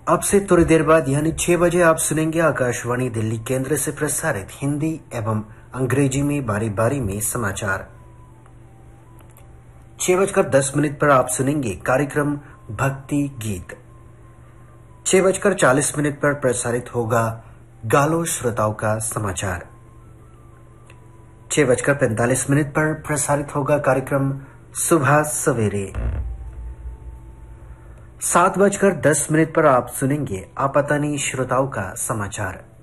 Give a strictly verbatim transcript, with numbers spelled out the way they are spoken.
अब से थोड़ी देर बाद यानी छह बजे आप सुनेंगे आकाशवाणी दिल्ली केंद्र से प्रसारित हिंदी एवं अंग्रेजी में बारी बारी में समाचार। छह बजकर दस मिनट पर आप सुनेंगे कार्यक्रम भक्ति गीत। छह बजकर चालीस मिनट पर प्रसारित होगा गालो श्रोताओं का समाचार। छह बजकर पैंतालीस मिनट पर प्रसारित होगा कार्यक्रम सुबह सवेरे। सात बजकर दस मिनट पर आप सुनेंगे आपातानी श्रोताओं का समाचार।